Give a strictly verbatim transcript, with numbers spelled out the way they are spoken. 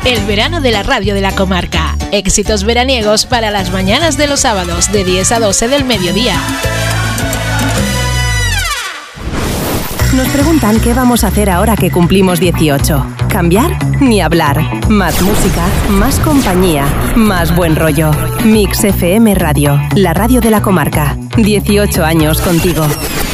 el verano de la radio de la comarca. Éxitos veraniegos para las mañanas de los sábados de diez a doce del mediodía. Nos preguntan qué vamos a hacer ahora que cumplimos dieciocho. ¿Cambiar? Ni hablar. Más música, más compañía, más buen rollo. Mix F M Radio, la radio de la comarca. dieciocho años contigo.